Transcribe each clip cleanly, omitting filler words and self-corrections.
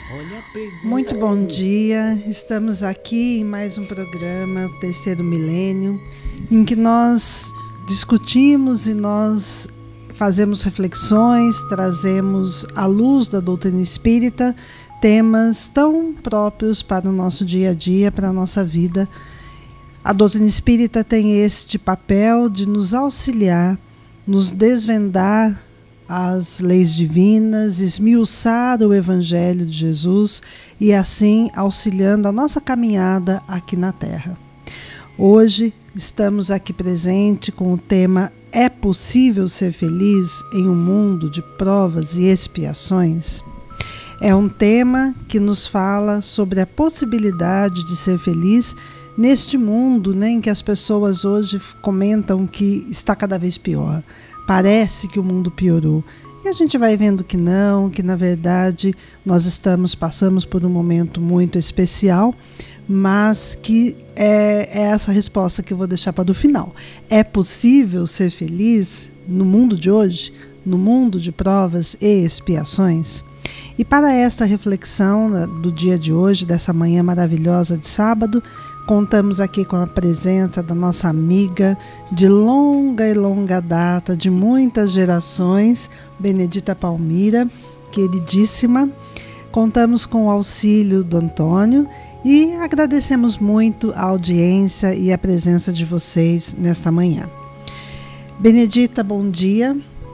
Olha a pergunta. Muito bom dia, estamos aqui em mais um programa, o Terceiro Milênio, em que nós discutimos e nós fazemos reflexões, trazemos à luz da doutrina espírita temas tão próprios para o nosso dia a dia, para a nossa vida. A doutrina espírita tem este papel de nos auxiliar, nos desvendar as leis divinas, esmiuçar o Evangelho de Jesus e assim auxiliando a nossa caminhada aqui na Terra. Hoje estamos aqui presente com o tema "É possível ser feliz em um mundo de provas e expiações?". É um tema que nos fala sobre a possibilidade de ser feliz neste mundo, né, em que as pessoas hoje comentam que está cada vez pior. Parece que o mundo piorou. E a gente vai vendo que não, que na verdade nós passamos por um momento muito especial, mas que é essa resposta que eu vou deixar para o final. É possível ser feliz no mundo de hoje, no mundo de provas e expiações? E para esta reflexão do dia de hoje, dessa manhã maravilhosa de sábado, contamos aqui com a presença da nossa amiga de longa e longa data, de muitas gerações, Benedita Palmira, queridíssima. Contamos com o auxílio do Antônio e agradecemos muito a audiência e a presença de vocês nesta manhã. Benedita, bom dia.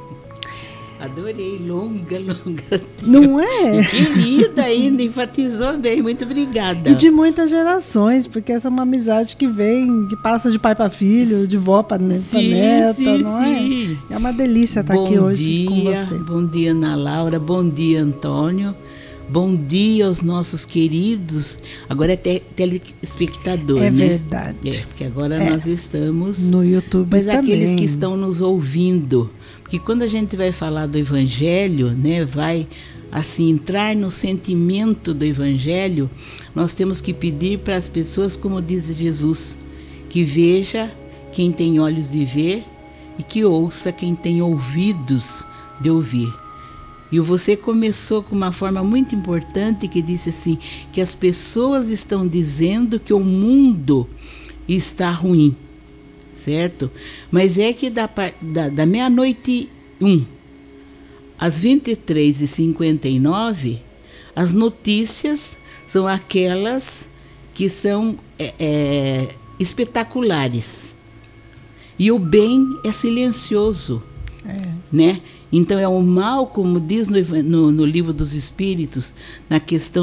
Adorei, longa. Não é? Querida ainda, enfatizou bem, muito obrigada. E de muitas gerações, porque essa é uma amizade que vem, que passa de pai para filho, de vó para neta, não é? É uma delícia estar aqui hoje com você. Bom dia, Ana Laura, bom dia, Antônio. Bom dia aos nossos queridos, agora é telespectador, né? É verdade. Porque agora nós estamos no YouTube mas também. Aqueles que estão nos ouvindo, porque quando a gente vai falar do Evangelho, né, vai assim entrar no sentimento do Evangelho, nós temos que pedir para as pessoas, como diz Jesus, que veja quem tem olhos de ver e que ouça quem tem ouvidos de ouvir. E você começou com uma forma muito importante que disse assim, que as pessoas estão dizendo que o mundo está ruim, certo? Mas é que da meia-noite 1 às 23h59, as notícias são aquelas que são espetaculares. E o bem é silencioso, né? Então é o mal, como diz no Livro dos Espíritos, na questão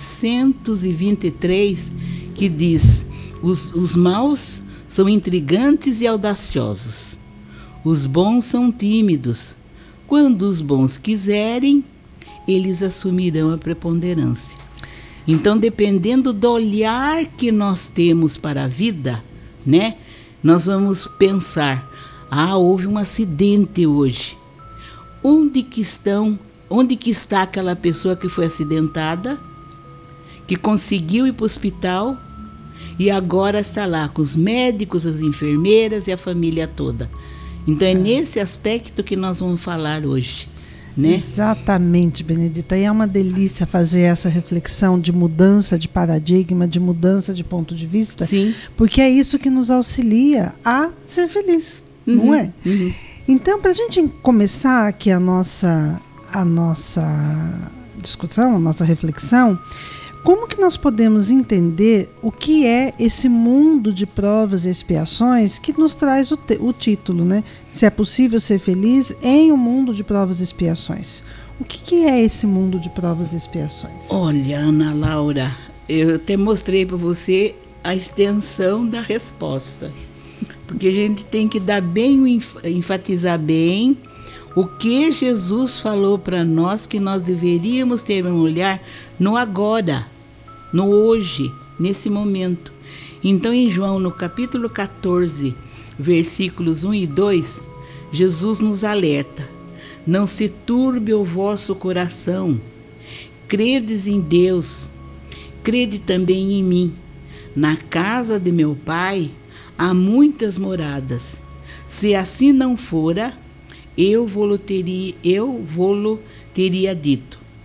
923, que diz: os maus são intrigantes e audaciosos, os bons são tímidos. Quando os bons quiserem, eles assumirão a preponderância. Então, dependendo do olhar que nós temos para a vida, né, nós vamos pensar: houve um acidente hoje. Onde que está aquela pessoa que foi acidentada, que conseguiu ir para o hospital e agora está lá com os médicos, as enfermeiras e a família toda? Então é nesse aspecto que nós vamos falar hoje, né? Exatamente, Benedita. E é uma delícia fazer essa reflexão de mudança de paradigma, de mudança de ponto de vista. Sim. Porque é isso que nos auxilia a ser feliz, não é? Uhum. Então, para a gente começar aqui a nossa discussão, a nossa reflexão, como que nós podemos entender o que é esse mundo de provas e expiações que nos traz o título, né? Se é possível ser feliz em um mundo de provas e expiações. O que é esse mundo de provas e expiações? Olha, Ana Laura, eu até mostrei para você a extensão da resposta. Porque a gente tem que enfatizar bem o que Jesus falou para nós, que nós deveríamos ter um olhar no agora, no hoje, nesse momento. Então, em João, no capítulo 14, versículos 1 e 2, Jesus nos alerta: não se turbe o vosso coração, credes em Deus, crede também em mim. Na casa de meu Pai há muitas moradas. Se assim não fora, eu vou-lo teria dito.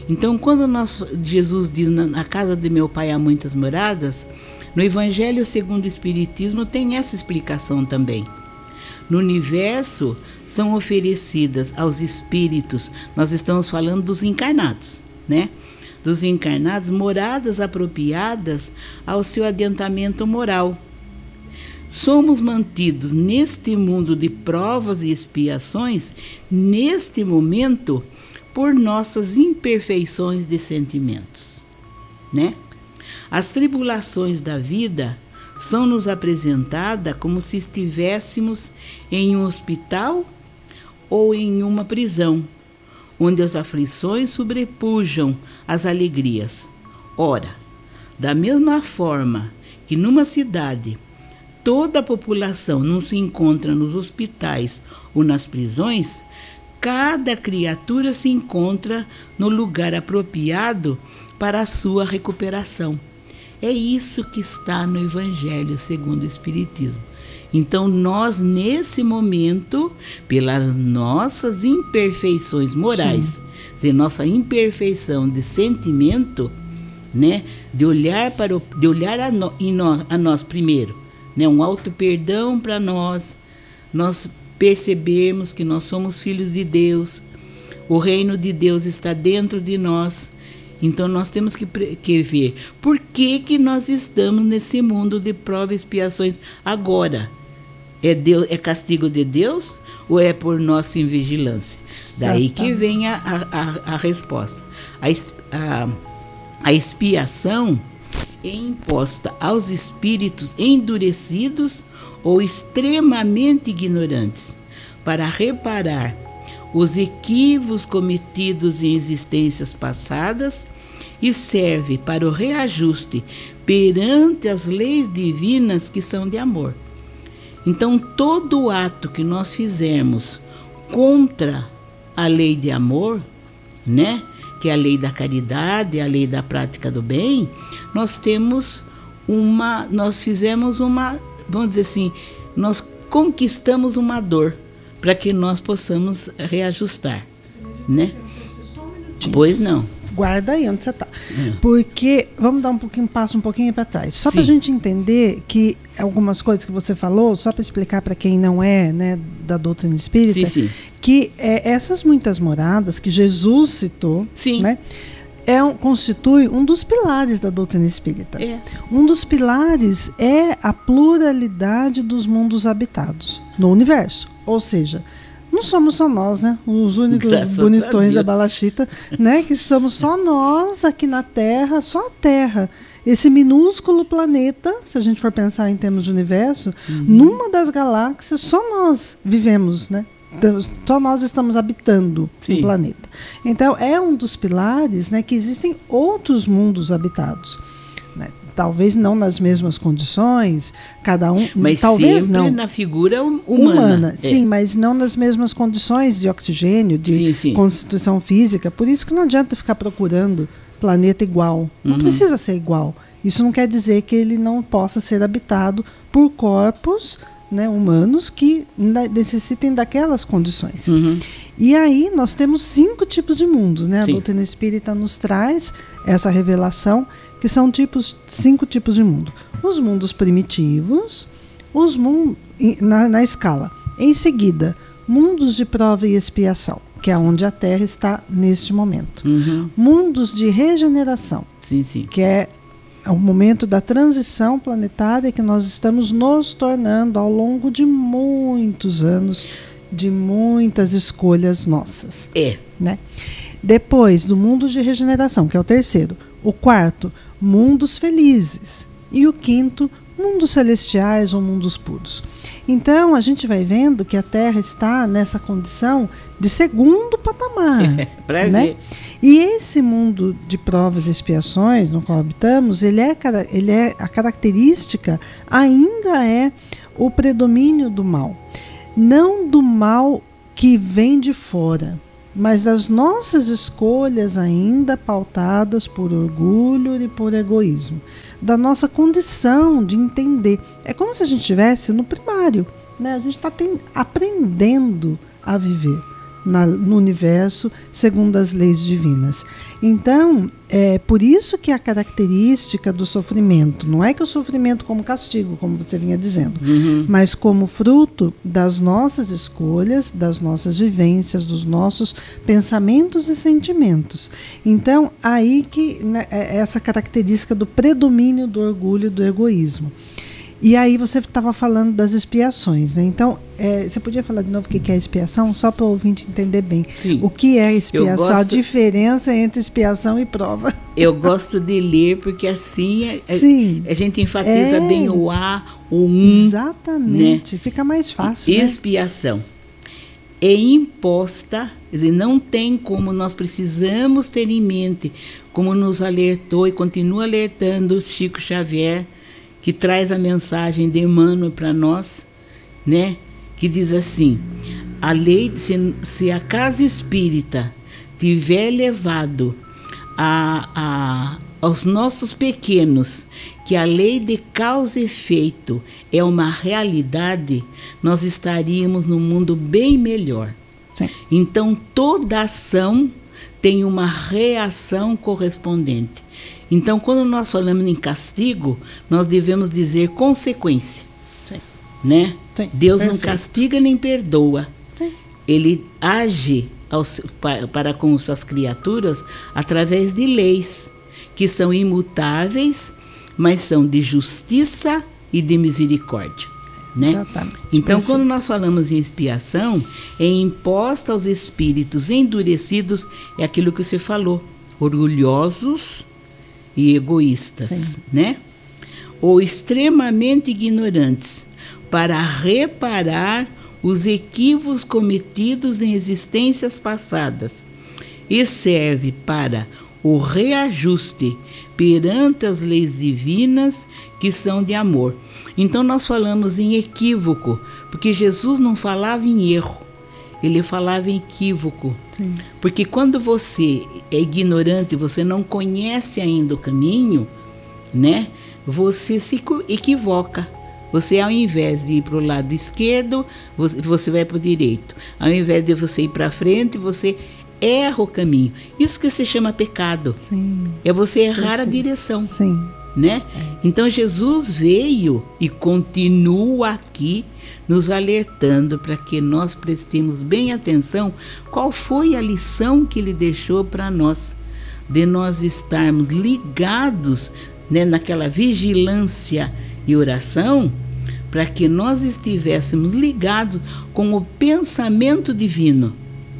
Então, quando Jesus diz, na casa de meu pai há muitas moradas, no Evangelho segundo o Espiritismo tem essa explicação também. No universo são oferecidas aos espíritos, nós estamos falando dos encarnados, né? Dos encarnados, moradas apropriadas ao seu adiantamento moral. Somos mantidos neste mundo de provas e expiações, neste momento, por nossas imperfeições de sentimentos, né? As tribulações da vida são-nos apresentadas como se estivéssemos em um hospital ou em uma prisão, onde as aflições sobrepujam as alegrias. Ora, da mesma forma que numa cidade toda a população não se encontra nos hospitais ou nas prisões, cada criatura se encontra no lugar apropriado para a sua recuperação. É isso que está no Evangelho segundo o Espiritismo. Então, nós, nesse momento, pelas nossas imperfeições morais, de nossa imperfeição de sentimento, né, de olhar a nós primeiro, né, um auto-perdão para nós percebermos que nós somos filhos de Deus, o reino de Deus está dentro de nós. Então nós temos que ver por que nós estamos nesse mundo de provas e expiações agora. É castigo de Deus ou é por nossa invigilância? Daí que vem a resposta. A expiação é imposta aos espíritos endurecidos ou extremamente ignorantes para reparar os equívocos cometidos em existências passadas e serve para o reajuste perante as leis divinas que são de amor. Então, todo ato que nós fizermos contra a lei de amor, né, que é a lei da caridade, a lei da prática do bem, nós fizemos uma, vamos dizer assim, nós conquistamos uma dor para que nós possamos reajustar, né? Pois não. Guarda aí onde você está. Porque, vamos dar passo um pouquinho para trás. Só para a gente entender que algumas coisas que você falou, só para explicar para quem não é, né, da doutrina espírita, que essas muitas moradas que Jesus citou, né, constitui um dos pilares da doutrina espírita. Um dos pilares é a pluralidade dos mundos habitados no universo. Ou seja, não somos só nós, né? Os únicos bonitões da Balachita, né? Que somos só nós aqui na Terra, só a Terra. Esse minúsculo planeta, se a gente for pensar em termos de universo, numa das galáxias, só nós vivemos, né? Só nós estamos habitando o planeta. Então, é um dos pilares, né, que existem outros mundos habitados. Né? Talvez não nas mesmas condições, cada um... Mas talvez sempre não. na figura humana. Sim, mas não nas mesmas condições de oxigênio, de constituição física. Por isso que não adianta ficar procurando planeta igual. Não precisa ser igual. Isso não quer dizer que ele não possa ser habitado por corpos, né, humanos que necessitem daquelas condições. E aí nós temos 5 tipos de mundos, né? A doutrina espírita nos traz essa revelação, que são 5 tipos de mundo. Os mundos primitivos, os mundos na escala. Em seguida, mundos de prova e expiação, que é onde a Terra está neste momento. Mundos de regeneração, que é o momento da transição planetária que nós estamos nos tornando ao longo de muitos anos, de muitas escolhas nossas. Né? Depois, do mundo de regeneração, que é o terceiro. O quarto, mundos felizes. E o quinto, mundos celestiais ou mundos puros. Então, a gente vai vendo que a Terra está nessa condição de segundo patamar. Né? E esse mundo de provas e expiações no qual habitamos, a característica ainda é o predomínio do mal. Não do mal que vem de fora, mas das nossas escolhas ainda pautadas por orgulho e por egoísmo. Da nossa condição de entender. É como se a gente estivesse no primário, né? A gente está aprendendo a viver, no universo segundo as leis divinas. Então, é por isso que a característica do sofrimento, não é que o sofrimento como castigo, como você vinha dizendo, mas como fruto das nossas escolhas, das nossas vivências, dos nossos pensamentos e sentimentos. Então, aí que, né, essa característica do predomínio do orgulho e do egoísmo. E aí você estava falando das expiações, né? Então, você podia falar de novo o que é expiação? Só para o ouvinte entender bem. Sim. O que é expiação? A diferença entre expiação e prova. Eu gosto de ler porque assim a gente enfatiza bem o A, o Exatamente. Né? Fica mais fácil. Expiação. Né? É imposta, quer dizer, não tem como, nós precisamos ter em mente, como nos alertou e continua alertando Chico Xavier, que traz a mensagem de Emmanuel para nós, né? Que diz assim: a lei, se a casa espírita tiver levado aos nossos pequenos que a lei de causa e efeito é uma realidade, nós estaríamos num mundo bem melhor. Sim. Então, toda ação tem uma reação correspondente. Então, quando nós falamos em castigo, nós devemos dizer consequência. Sim. Né? Sim, Deus perfeito. Não castiga nem perdoa. Sim. Ele age para com suas criaturas através de leis que são imutáveis, mas são de justiça e de misericórdia. Né? Exatamente. Então, perfeito. Quando nós falamos em expiação, é imposta aos espíritos endurecidos, é aquilo que você falou, orgulhosos e egoístas, né? Ou extremamente ignorantes, para reparar os equívocos cometidos em existências passadas, e serve para o reajuste perante as leis divinas que são de amor. Então nós falamos em equívoco, porque Jesus não falava em erro, ele falava em equívoco. Sim. Porque quando você é ignorante, você não conhece ainda o caminho, né? Você se equivoca. Você, ao invés de ir para o lado esquerdo, você vai para o direito. Ao invés de você ir para frente, você erra o caminho. Isso que se chama pecado. Sim. É você errar a direção. Sim. Né? Então Jesus veio e continua aqui nos alertando para que nós prestemos bem atenção qual foi a lição que ele deixou para nós, de nós estarmos ligados, né, naquela vigilância e oração, para que nós estivéssemos ligados com o pensamento divino.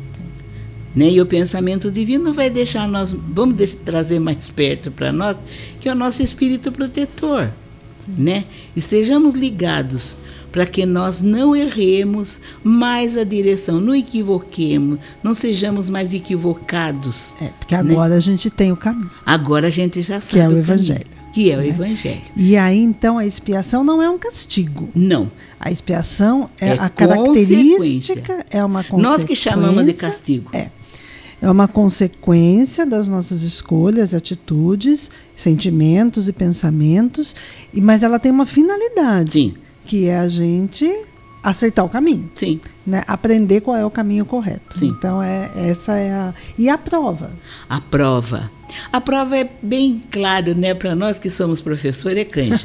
Né? E o pensamento divino vai deixar nós, vamos trazer mais perto para nós, que é o nosso espírito protetor. Né? Estejamos ligados para que nós não erremos mais a direção, não equivoquemos, não sejamos mais equivocados. Porque agora, né, a gente tem o caminho. Agora a gente já sabe que é o Evangelho. Que é o Evangelho. E aí, então, a expiação não é um castigo. Não. A expiação é a característica, é uma consequência. Nós que chamamos de castigo. É uma consequência das nossas escolhas, atitudes, sentimentos e pensamentos, mas ela tem uma finalidade. Sim. Que é a gente acertar o caminho. Sim. Né? Aprender qual é o caminho correto. Sim. Então, essa é a... E a prova? A prova. A prova é bem claro, né, para nós que somos professor, é canja.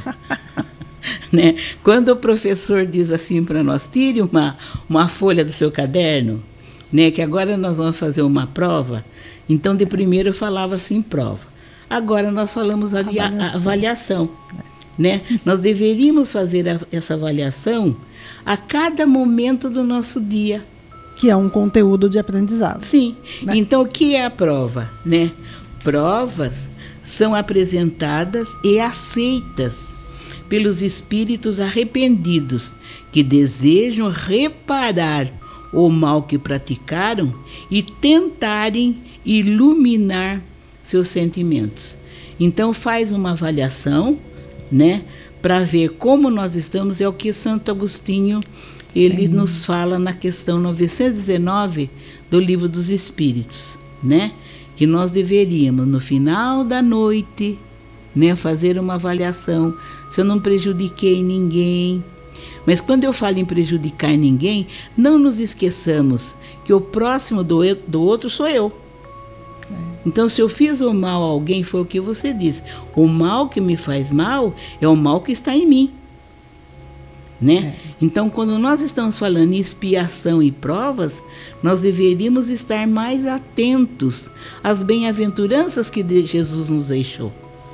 Né? Quando o professor diz assim para nós, tire uma folha do seu caderno, né, que agora nós vamos fazer uma prova. Então, de primeiro eu falava assim, prova. Agora nós falamos avaliação. Né? Nós deveríamos fazer essa avaliação a cada momento do nosso dia. Que é um conteúdo de aprendizado. Sim. Né? Então, o que é a prova? Né? Provas são apresentadas e aceitas pelos espíritos arrependidos que desejam reparar o mal que praticaram e tentarem iluminar seus sentimentos. Então, faz uma avaliação, né, para ver como nós estamos. É o que Santo Agostinho ele nos fala na questão 919 do Livro dos Espíritos, né, que nós deveríamos no final da noite, né, fazer uma avaliação se eu não prejudiquei ninguém, Mas quando eu falo em prejudicar ninguém, não nos esqueçamos que o próximo do outro sou eu. Então, se eu fiz o mal a alguém, foi o que você disse. O mal que me faz mal é o mal que está em mim. Né? Então, quando nós estamos falando em expiação e provas, nós deveríamos estar mais atentos às bem-aventuranças que Jesus nos deixou.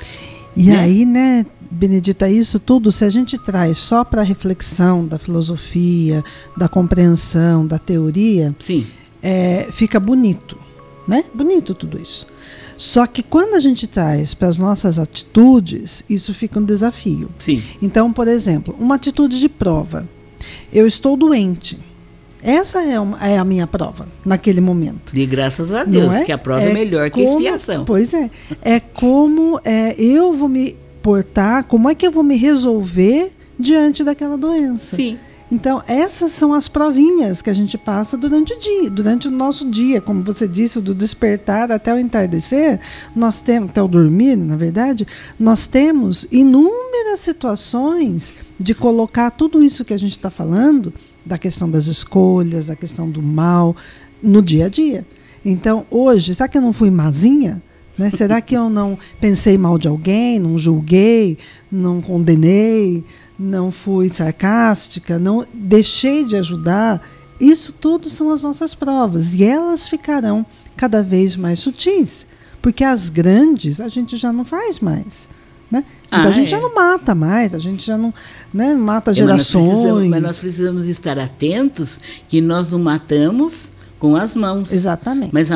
E aí, né, Benedita, isso tudo, se a gente traz só para a reflexão da filosofia, da compreensão, da teoria, sim, fica bonito, né? Bonito tudo isso. Só que quando a gente traz para as nossas atitudes, isso fica um desafio. Sim. Então, por exemplo, uma atitude de prova. Eu estou doente. Essa é a minha prova, naquele momento. De graças a Deus, que a prova é melhor que a expiação. Pois é. É como eu vou me portar, como é que eu vou me resolver diante daquela doença. Sim. Então, essas são as provinhas que a gente passa durante o dia, durante o nosso dia, como você disse, do despertar até o entardecer, nós temos, até o dormir, na verdade, nós temos inúmeras situações de colocar tudo isso que a gente está falando, da questão das escolhas, da questão do mal, no dia a dia. Então, hoje, será que eu não fui mazinha? Né? Será que eu não pensei mal de alguém, não julguei, não condenei, não fui sarcástica, não deixei de ajudar? Isso tudo são as nossas provas e elas ficarão cada vez mais sutis, porque as grandes a gente já não faz mais, né? Então a gente já não mata mais, a gente já não, né, mata gerações. Mas nós precisamos estar atentos que nós não matamos com as mãos. Exatamente. Mas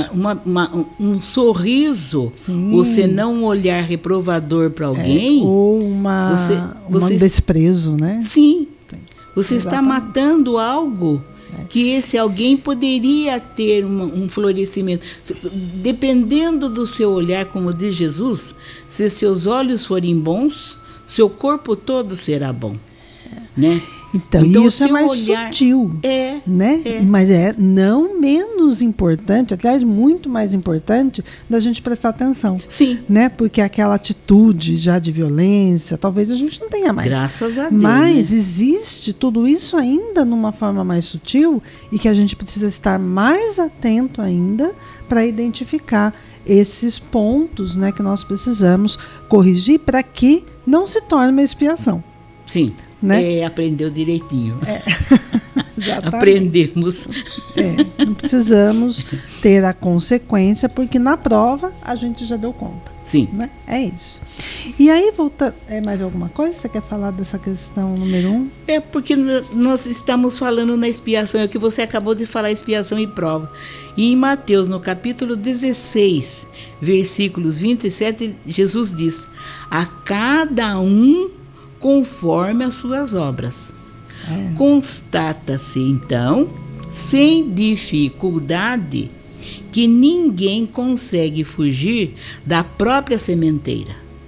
um sorriso, sim, você não olhar reprovador para alguém. Ou um desprezo, né? Sim. Você Exatamente. está matando algo que esse alguém poderia ter um florescimento. Dependendo do seu olhar, como diz Jesus, se seus olhos forem bons, seu corpo todo será bom. Né? Então isso é mais sutil, né? Mas é não menos importante, aliás, muito mais importante da gente prestar atenção. Sim. Né? Porque aquela atitude já de violência, talvez a gente não tenha mais. Graças a Deus. Mas existe tudo isso ainda numa forma mais sutil e que a gente precisa estar mais atento ainda para identificar esses pontos, né, que nós precisamos corrigir para que não se torne uma expiação. Sim. Né? Aprendeu direitinho. Aprendemos. Não precisamos ter a consequência, porque na prova a gente já deu conta. Sim. Né? É isso. E aí, volta, mais alguma coisa? Você quer falar dessa questão número 1? Porque nós estamos falando na expiação, é o que você acabou de falar, expiação e prova. E em Mateus, no capítulo 16, versículos 27, Jesus diz: a cada um conforme as suas obras. Constata-se, então, sem dificuldade, que ninguém consegue fugir da própria sementeira.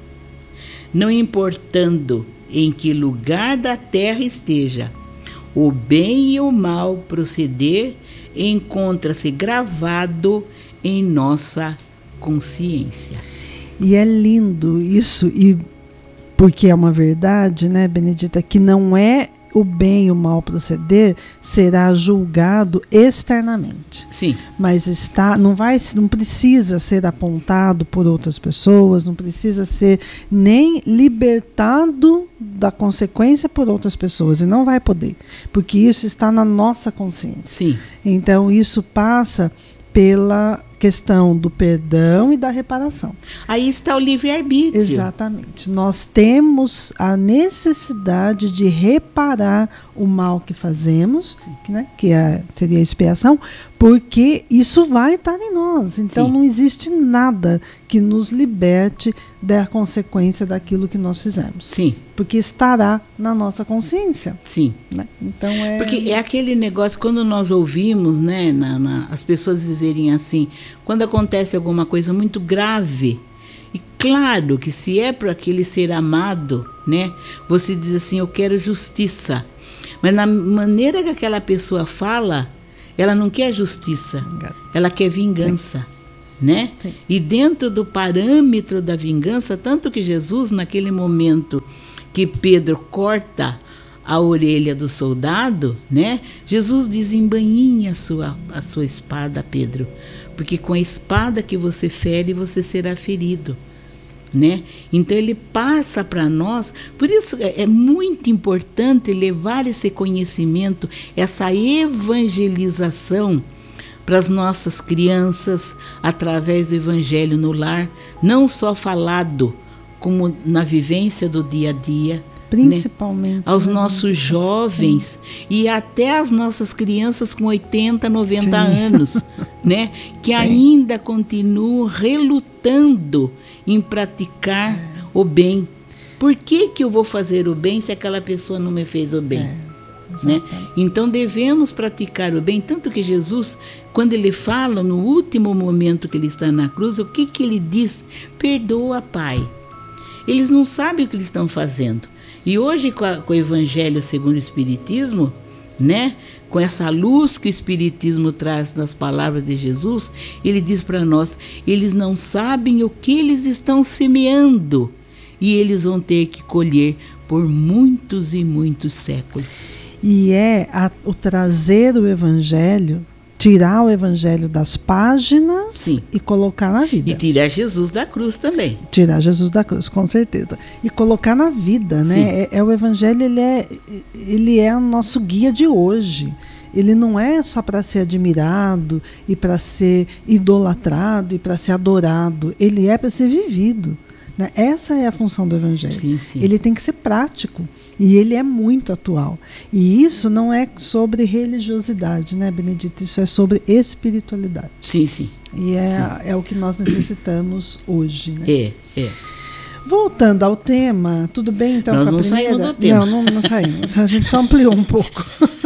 Não importando em que lugar da terra esteja, o bem e o mal proceder encontra-se gravado em nossa consciência. E é lindo isso, porque é uma verdade, né, Benedita, que não é o bem e o mal proceder, será julgado externamente. Sim. Mas não precisa ser apontado por outras pessoas, não precisa ser nem libertado da consequência por outras pessoas, e não vai poder, porque isso está na nossa consciência. Sim. Então isso passa pela questão do perdão e da reparação. Aí está o livre-arbítrio. Exatamente. Nós temos a necessidade de reparar o mal que fazemos, né, que seria a expiação, porque isso vai estar em nós. Então, não existe nada que nos liberte da consequência daquilo que nós fizemos. Sim. Porque estará na nossa consciência. Sim. Né? Então, porque é aquele negócio, quando nós ouvimos, né, as pessoas dizerem assim, quando acontece alguma coisa muito grave, e claro que se é para aquele ser amado, né, você diz assim, eu quero justiça. Mas na maneira que aquela pessoa fala, ela não quer justiça, ela quer vingança. Sim. Né? Sim. E dentro do parâmetro da vingança, tanto que Jesus, naquele momento que Pedro corta a orelha do soldado, né? Jesus diz: embainhe a sua espada, Pedro, porque com a espada que você fere, você será ferido, né? Então ele passa para nós. Por isso é muito importante levar esse conhecimento, essa evangelização para as nossas crianças, através do evangelho no lar, não só falado, como na vivência do dia a dia, principalmente, né? Aos nossos jovens e até as nossas crianças com 80, 90 anos, né? Que ainda continuam relutando em praticar o bem. Por que eu vou fazer o bem se aquela pessoa não me fez o bem? Né? Então devemos praticar o bem, tanto que Jesus, quando ele fala no último momento que ele está na cruz, o que ele diz? Perdoa, Pai. Eles não sabem o que eles estão fazendo. E hoje, com o Evangelho segundo o Espiritismo, né? Com essa luz que o Espiritismo traz nas palavras de Jesus, ele diz para nós: eles não sabem o que eles estão semeando, e eles vão ter que colher por muitos e muitos séculos. E o trazer o Evangelho, tirar o Evangelho das páginas, sim, e colocar na vida. E tirar Jesus da cruz também. Tirar Jesus da cruz, com certeza. E colocar na vida, né? O Evangelho, ele é o nosso guia de hoje. Ele não é só para ser admirado e para ser idolatrado e para ser adorado. Ele é para ser vivido. Né? Essa é a função do Evangelho. Sim, sim. Ele tem que ser prático e ele é muito atual. E isso não é sobre religiosidade, né, Benedito? Isso é sobre espiritualidade. Sim, sim. E é o que nós necessitamos hoje. Né? É. Voltando ao tema, tudo bem então? Nós com a não primeira? saímos do tema. Não saímos. A gente só ampliou um pouco.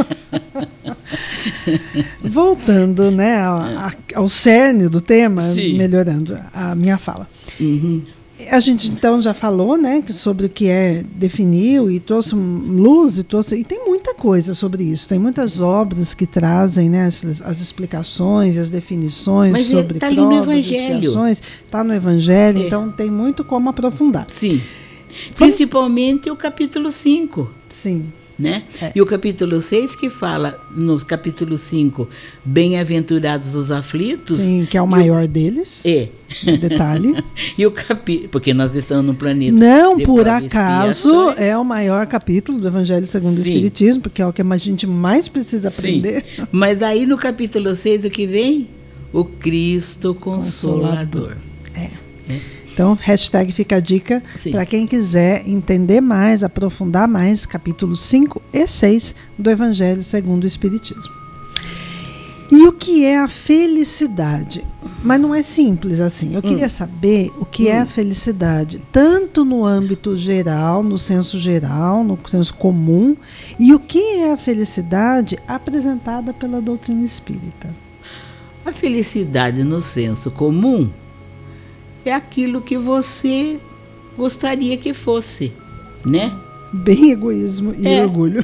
Voltando, né, ao cerne do tema, sim, melhorando a minha fala. Uhum. A gente então já falou, né, sobre o que definiu e trouxe luz e tem muita coisa sobre isso. Tem muitas obras que trazem, né, as explicações e as definições. Mas sobre tá ali no Evangelho. Está no Evangelho, então tem muito como aprofundar. Sim. Principalmente o capítulo 5. Sim. Né? E o capítulo 6 que fala, no capítulo 5, bem-aventurados os aflitos. Sim, que é o maior deles. Detalhe. E o porque nós estamos no planeta. Não, por acaso, é o maior capítulo do Evangelho segundo o Espiritismo, porque é o que a gente mais precisa aprender. Sim. Mas aí no capítulo 6 o que vem? O Cristo Consolador. Então, hashtag fica a dica para quem quiser entender mais, aprofundar mais, capítulos 5 e 6 do Evangelho segundo o Espiritismo. E o que é a felicidade? Mas não é simples assim. Eu queria saber o que é a felicidade, tanto no âmbito geral, no senso comum, e o que é a felicidade apresentada pela doutrina espírita. A felicidade no senso comum é aquilo que você gostaria que fosse, né? Bem egoísmo e orgulho.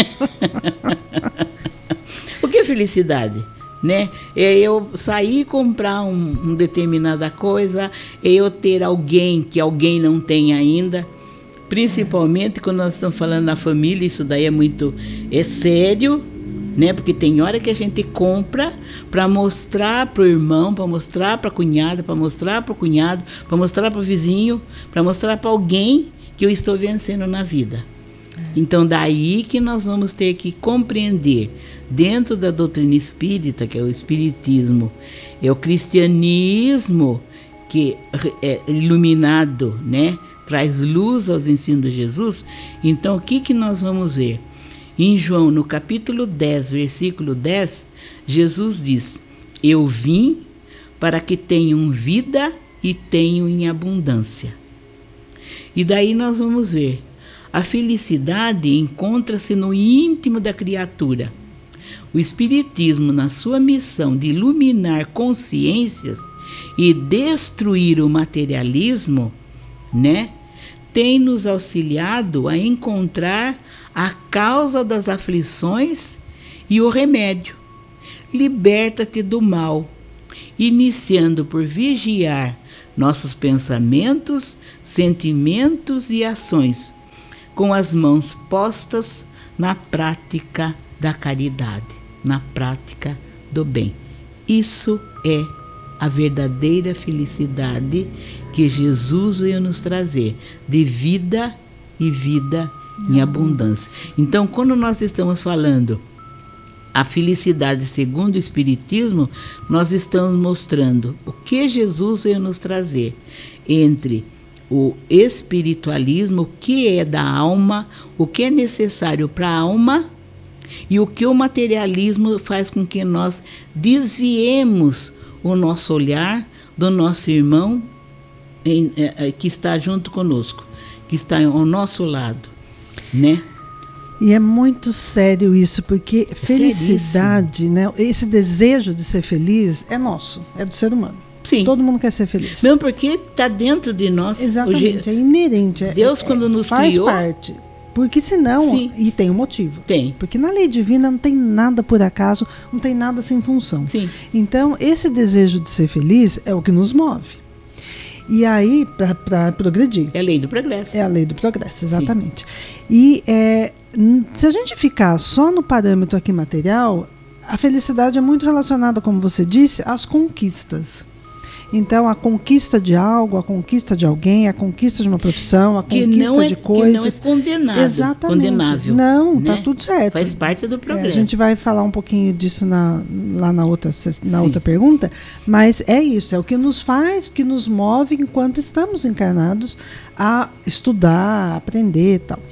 O que é felicidade? Né? É eu sair e comprar uma determinada coisa, é eu ter alguém que alguém não tem ainda. Principalmente quando nós estamos falando na família, isso daí é sério, né? Porque tem hora que a gente compra para mostrar para o irmão, para mostrar para a cunhada, para mostrar para o cunhado, para mostrar para o vizinho, para mostrar para alguém que eu estou vencendo na vida. Então daí que nós vamos ter que compreender, dentro da doutrina espírita, que é o espiritismo, é o cristianismo que é iluminado, né? Traz luz aos ensinos de Jesus. Então o que nós vamos ver? Em João, no capítulo 10, versículo 10, Jesus diz: eu vim para que tenham vida e tenham em abundância. E daí nós vamos ver, a felicidade encontra-se no íntimo da criatura. O Espiritismo, na sua missão de iluminar consciências e destruir o materialismo, né, tem nos auxiliado a encontrar a causa das aflições e o remédio. Liberta-te do mal, iniciando por vigiar nossos pensamentos, sentimentos e ações, com as mãos postas na prática da caridade, na prática do bem. Isso é a verdadeira felicidade que Jesus veio nos trazer, de vida e vida em abundância. Então, quando nós estamos falando a felicidade segundo o Espiritismo, nós estamos mostrando o que Jesus veio nos trazer entre o espiritualismo, o que é da alma, o que é necessário para a alma, e o que o materialismo faz com que nós desviemos o nosso olhar do nosso irmão que está junto conosco, que está ao nosso lado, né? E é muito sério isso, porque felicidade, né? Esse desejo de ser feliz é nosso, é do ser humano. Sim. Todo mundo quer ser feliz. Não, porque está dentro de nós. Exatamente, é inerente. Deus, quando nos criou... Faz parte. Porque senão... Sim. E tem um motivo. Tem. Porque na lei divina não tem nada por acaso, não tem nada sem função. Sim. Então, esse desejo de ser feliz é o que nos move. E aí, para progredir... É a lei do progresso. É a lei do progresso, exatamente. Sim. E se a gente ficar só no parâmetro aqui material, a felicidade é muito relacionada, como você disse, às conquistas. Então, a conquista de algo, a conquista de alguém, a conquista de uma profissão, a conquista de coisas... Que não é condenado, exatamente. Condenável. Não, né? Tá tudo certo. Faz parte do progresso. A gente vai falar um pouquinho disso lá na outra pergunta, mas é isso, é o que nos faz, que nos move enquanto estamos encarnados a estudar, a aprender e tal.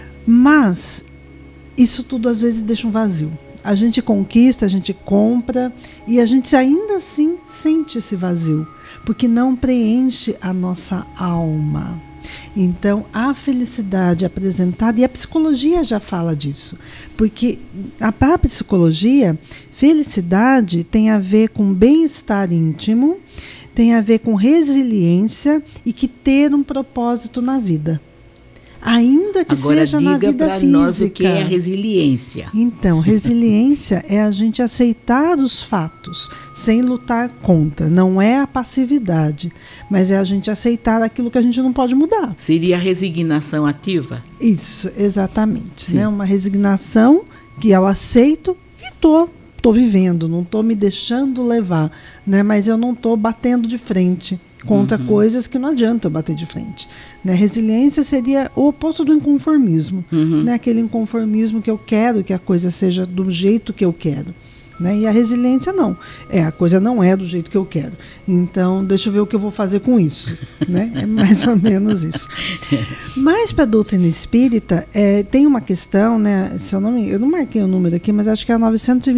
Mas isso tudo às vezes deixa um vazio. A gente conquista, a gente compra e a gente ainda assim sente esse vazio, porque não preenche a nossa alma. Então, a felicidade apresentada, e a psicologia já fala disso, porque para a psicologia, felicidade tem a ver com bem-estar íntimo, tem a ver com resiliência e que ter um propósito na vida. Ainda que agora seja na vida física. Agora diga para nós o que é a resiliência. Então, resiliência é a gente aceitar os fatos sem lutar contra. Não é a passividade, mas é a gente aceitar aquilo que a gente não pode mudar. Seria a resignação ativa? Isso, exatamente. Né? Uma resignação que eu aceito e estou vivendo, não estou me deixando levar, né? Mas eu não estou batendo de frente contra coisas que não adianta eu bater de frente. Né? Resiliência seria o oposto do inconformismo. Né? Aquele inconformismo que eu quero que a coisa seja do jeito que eu quero. Né? E a resiliência não. A coisa não é do jeito que eu quero. Então, deixa eu ver o que eu vou fazer com isso. Né? É mais ou menos isso. Mas para a doutrina espírita, tem uma questão, né? Se eu não marquei o número aqui, mas acho que é a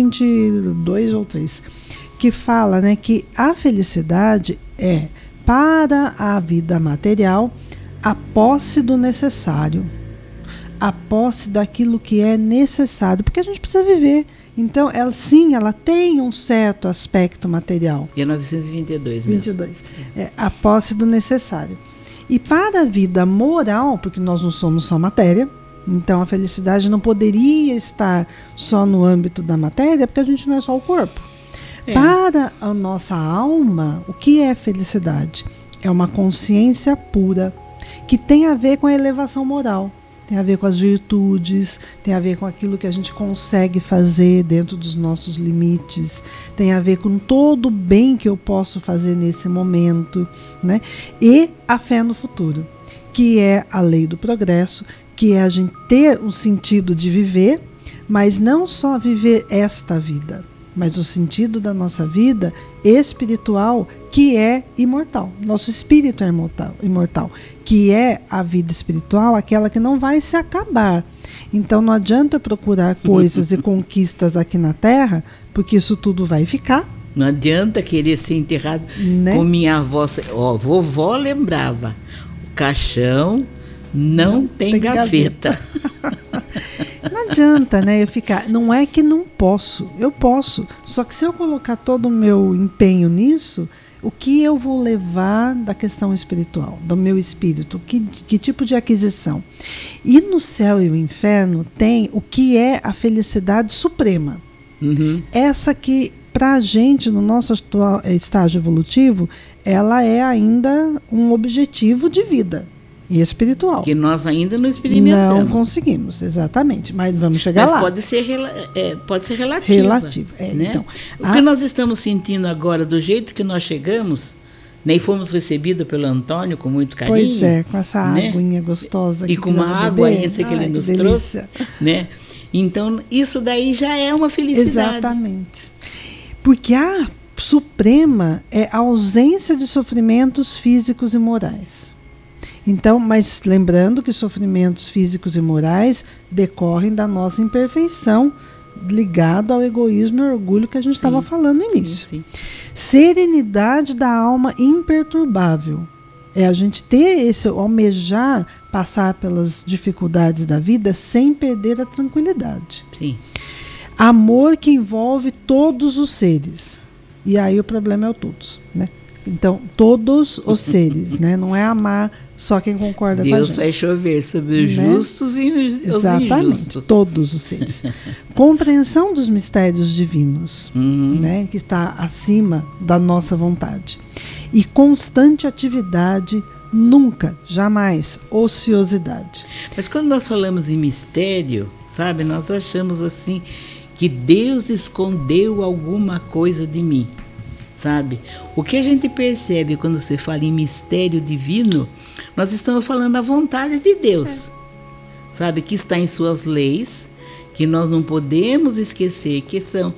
922 ou 3, que fala, né, que a felicidade é, para a vida material, a posse do necessário, a posse daquilo que é necessário, porque a gente precisa viver. Então, ela tem um certo aspecto material. E é 922 mesmo. 22. A posse do necessário. E para a vida moral, porque nós não somos só matéria, então a felicidade não poderia estar só no âmbito da matéria, porque a gente não é só o corpo. Para a nossa alma, o que é felicidade? É uma consciência pura, que tem a ver com a elevação moral, tem a ver com as virtudes, tem a ver com aquilo que a gente consegue fazer dentro dos nossos limites, tem a ver com todo o bem que eu posso fazer nesse momento, né? E a fé no futuro, que é a lei do progresso, que é a gente ter um sentido de viver, mas não só viver esta vida, mas o sentido da nossa vida espiritual, que é imortal. Nosso espírito é imortal, que é a vida espiritual, aquela que não vai se acabar. Então não adianta procurar coisas e conquistas aqui na Terra, porque isso tudo vai ficar. Não adianta querer ser enterrado, né? Com minha avó. Vovó lembrava, o caixão não tem gaveta. Não adianta, né, eu ficar... Não é que não posso, eu posso. Só que se eu colocar todo o meu empenho nisso, o que eu vou levar da questão espiritual, do meu espírito? Que tipo de aquisição? E no céu e o inferno tem o que é a felicidade suprema. Essa que, para a gente, no nosso atual estágio evolutivo, ela é ainda um objetivo de vida. E espiritual. Que nós ainda não experimentamos. Não conseguimos, exatamente. Mas vamos chegar lá. Mas pode ser relativa. Relativa, né? Então, o que nós estamos sentindo agora, do jeito que nós chegamos, né, e fomos recebidos pelo Antônio com muito carinho. Pois é, com essa aguinha gostosa. E com uma água ainda que ele nos trouxe. Né? Então, isso daí já é uma felicidade. Exatamente. Porque a suprema é a ausência de sofrimentos físicos e morais. Então, mas lembrando que sofrimentos físicos e morais decorrem da nossa imperfeição, ligado ao egoísmo e orgulho que a gente estava falando no início. Sim. Serenidade da alma imperturbável. É a gente ter esse almejar, passar pelas dificuldades da vida sem perder a tranquilidade. Sim. Amor que envolve todos os seres. E aí o problema é o todos, né? Então, todos os seres, né? Não é amar só quem concorda com a gente. Deus vai chover sobre os justos e os Exatamente, injustos. Todos os seres. Compreensão dos mistérios divinos, né? Que está acima da nossa vontade. E constante atividade, nunca, jamais, ociosidade. Mas quando nós falamos em mistério, sabe? Nós achamos assim que Deus escondeu alguma coisa de mim. Sabe? O que a gente percebe quando você fala em mistério divino, nós estamos falando da vontade de Deus, sabe? Que está em suas leis, que nós não podemos esquecer, que são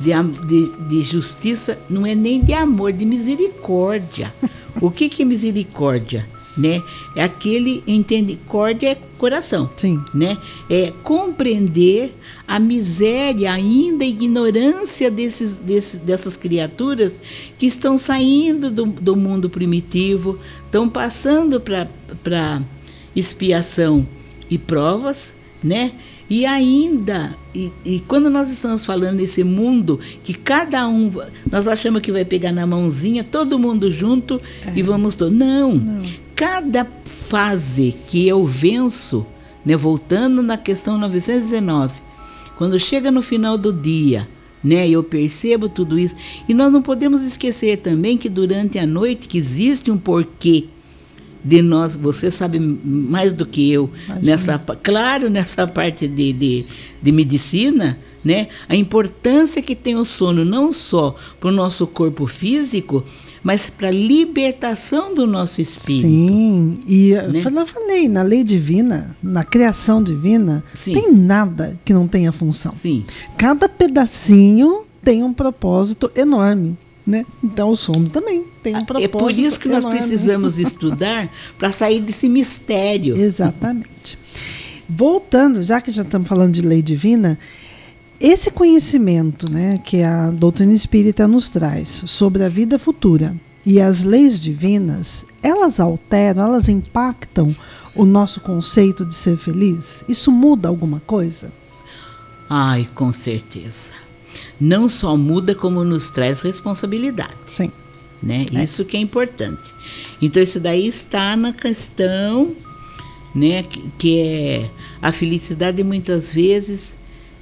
de justiça, não é nem de amor, de misericórdia. O que é misericórdia? Né? É aquele, entende? Córdia é coração. Sim. Né? É compreender a miséria, ainda a ignorância dessas criaturas que estão saindo do mundo primitivo, estão passando para expiação e provas, né? E ainda, e quando nós estamos falando desse mundo, que cada um, nós achamos que vai pegar na mãozinha, todo mundo junto e vamos todos. Não. Cada fase que eu venço, né, voltando na questão 919, quando chega no final do dia, né, eu percebo tudo isso. E nós não podemos esquecer também que durante a noite que existe um porquê de nós, você sabe mais do que eu, nessa parte de medicina, né? A importância que tem o sono, não só para o nosso corpo físico, mas para a libertação do nosso espírito. Sim, e né? eu falei, na lei divina, na criação divina, Sim. Tem nada que não tenha função. Sim. Cada pedacinho tem um propósito enorme. Né? Então o sono também tem um propósito. É por isso que nós enorme. precisamos estudar para sair desse mistério. Exatamente. Voltando, já que já estamos falando de lei divina, esse conhecimento, né, que a doutrina espírita nos traz sobre a vida futura e as leis divinas, elas alteram, elas impactam o nosso conceito de ser feliz? Isso muda alguma coisa? Ai, com certeza. Não só muda, como nos traz responsabilidade. Sim. Né? Isso que é importante. Então, isso daí está na questão, né, que é a felicidade, muitas vezes,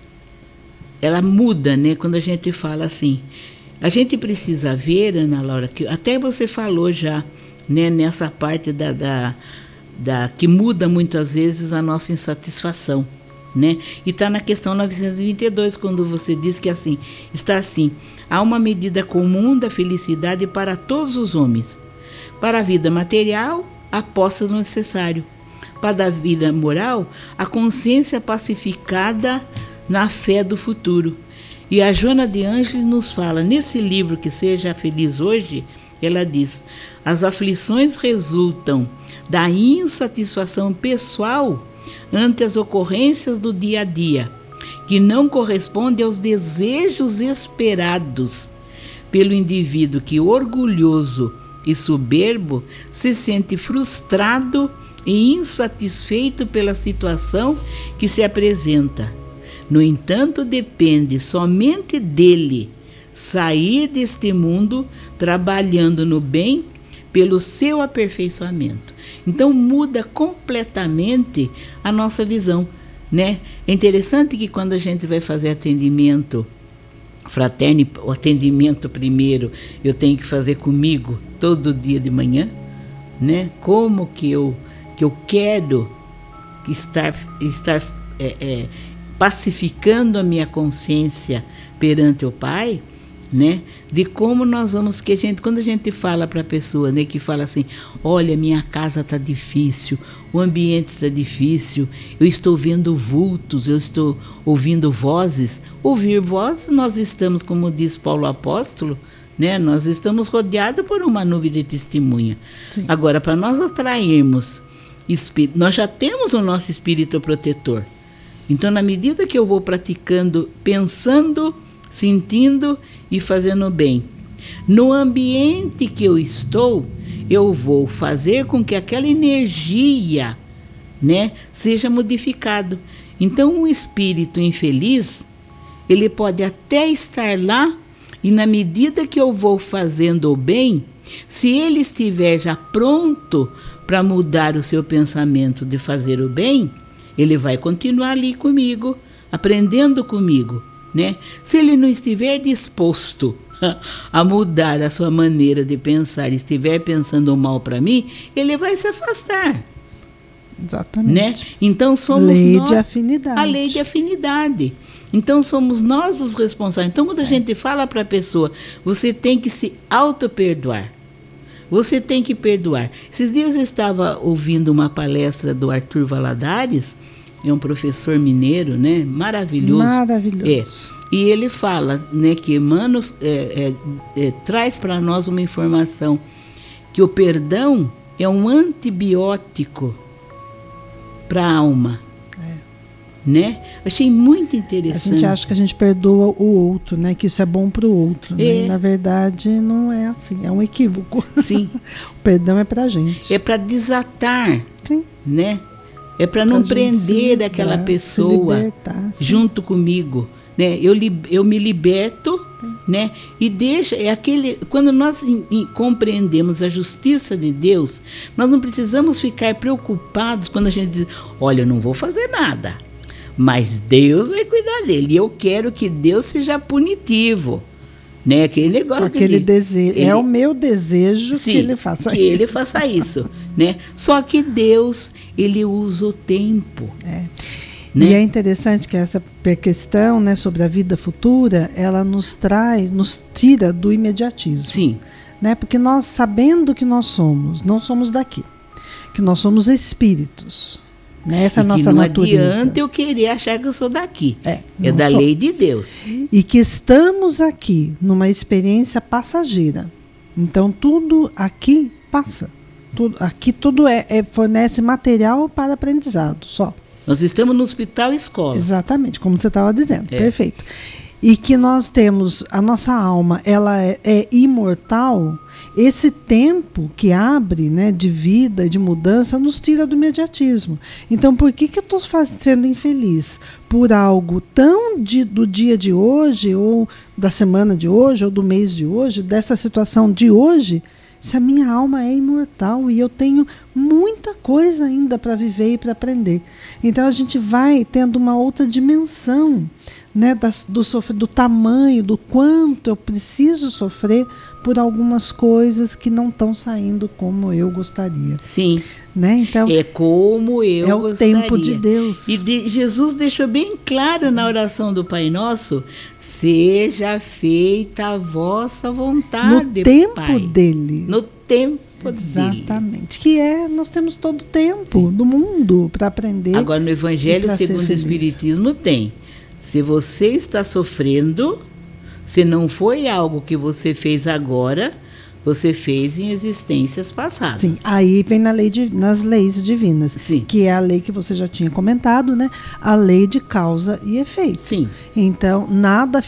ela muda, né, quando a gente fala assim. A gente precisa ver, Ana Laura, que até você falou já, né, nessa parte que muda muitas vezes a nossa insatisfação. Né? E está na questão 922, quando você diz que assim, está assim: há uma medida comum da felicidade para todos os homens. Para a vida material, a posse do necessário. Para a vida moral, a consciência pacificada na fé do futuro. E a Joana de Ângeles nos fala, nesse livro que Seja Feliz Hoje, ela diz: as aflições resultam da insatisfação pessoal ante as ocorrências do dia a dia, que não corresponde aos desejos esperados pelo indivíduo que, orgulhoso e soberbo, se sente frustrado e insatisfeito pela situação que se apresenta. No entanto, depende somente dele sair deste mundo trabalhando no bem pelo seu aperfeiçoamento. Então muda completamente a nossa visão, né? É interessante que quando a gente vai fazer atendimento fraterno, o atendimento primeiro eu tenho que fazer comigo todo dia de manhã, né? Como que eu que eu quero estar pacificando a minha consciência perante o Pai, né? De como nós vamos, quando a gente fala para a pessoa, né, que fala assim, olha, minha casa está difícil, o ambiente está difícil, eu estou vendo vultos, eu estou ouvindo vozes. Ouvir vozes, nós estamos, como diz Paulo Apóstolo, né, nós estamos rodeados por uma nuvem de testemunha. Sim. Agora, para nós atrairmos espírito, nós já temos o nosso espírito protetor. Então, na medida que eu vou praticando, pensando, sentindo e fazendo bem, no ambiente que eu estou, eu vou fazer com que aquela energia, né, seja modificado. Então, um espírito infeliz, ele pode até estar lá, e na medida que eu vou fazendo o bem, se ele estiver já pronto para mudar o seu pensamento de fazer o bem, ele vai continuar ali comigo, aprendendo comigo, né? Se ele não estiver disposto a mudar a sua maneira de pensar, estiver pensando mal para mim, ele vai se afastar. Exatamente. Né? Então somos lei de afinidade. A lei de afinidade. Então somos nós os responsáveis. Então quando a gente fala para a pessoa, você tem que se auto-perdoar. Você tem que perdoar. Esses dias eu estava ouvindo uma palestra do Arthur Valadares, é um professor mineiro, né? Maravilhoso. Maravilhoso. E ele fala, né, que Emmanuel traz para nós uma informação, que o perdão é um antibiótico para a alma. Né? Achei muito interessante. A gente acha que a gente perdoa o outro, né? Que isso é bom para o outro. Né? E, na verdade, não é assim. É um equívoco. Sim. O perdão é para a gente. É para desatar. Sim. Né? É para não prender aquela pessoa junto comigo. Né? Eu me liberto, né? E deixa. Quando nós compreendemos a justiça de Deus, nós não precisamos ficar preocupados quando a gente diz, olha, eu não vou fazer nada. Mas Deus vai cuidar dele. E eu quero que Deus seja punitivo. Né? Aquele negócio. Aquele desejo. É o meu desejo, sim, que ele faça isso. Ele faça isso. Né? Só que Deus, ele usa o tempo. Né? E é interessante que essa questão, né, sobre a vida futura, ela nos tira do imediatismo. Sim. Né? Porque nós, sabendo que nós somos, não somos daqui. Que nós somos espíritos. Essa é a nossa natureza. Não adianta eu querer achar que eu sou daqui. É da lei de Deus. E que estamos aqui numa experiência passageira. Então tudo aqui passa. Aqui tudo fornece material para aprendizado só. Nós estamos no hospital escola. Exatamente, como você estava dizendo. Perfeito. E que nós temos, a nossa alma, ela é imortal. Esse tempo que abre, né, de vida, de mudança, nos tira do imediatismo. Então, por que eu estou sendo infeliz? Por algo tão do dia de hoje, ou da semana de hoje, ou do mês de hoje, dessa situação de hoje, se a minha alma é imortal e eu tenho muita coisa ainda para viver e para aprender. Então, a gente vai tendo uma outra dimensão, né, do tamanho, do quanto eu preciso sofrer por algumas coisas que não estão saindo como eu gostaria. Sim. Né? Então, é como eu gostaria. É o tempo de Deus. E Jesus deixou bem claro na oração do Pai Nosso, seja feita a vossa vontade, no tempo Pai. Dele. No tempo Exatamente. Que nós temos todo o tempo do mundo para aprender. Agora, no Evangelho segundo o Espiritismo tem. Se você está sofrendo, se não foi algo que você fez agora, você fez em existências passadas. Sim, aí vem nas leis divinas. Sim. Que é a lei que você já tinha comentado, né? A lei de causa e efeito. Sim. Então, nada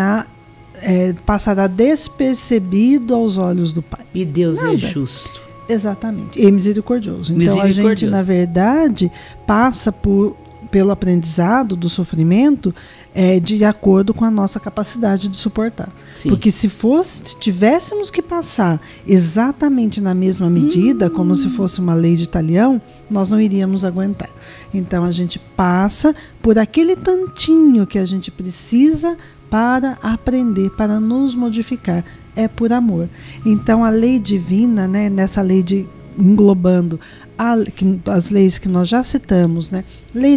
passará despercebido aos olhos do Pai. E Deus é justo. Exatamente. E misericordioso. Então, a gente, na verdade, passa pelo aprendizado do sofrimento de acordo com a nossa capacidade de suportar. Sim. Porque se tivéssemos que passar exatamente na mesma medida, como se fosse uma lei de talião, nós não iríamos aguentar. Então a gente passa por aquele tantinho que a gente precisa para aprender, para nos modificar. É por amor. Então a lei divina, né, nessa lei englobando as leis que nós já citamos, né? Lei